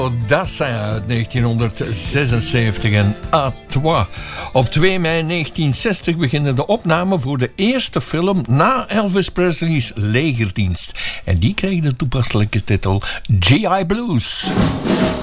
Dassin uit 1976 en À Toi. Op 2 mei 1960 beginnen de opnamen voor de eerste film na Elvis Presley's legerdienst. En die kreeg de toepasselijke titel G.I. Blues.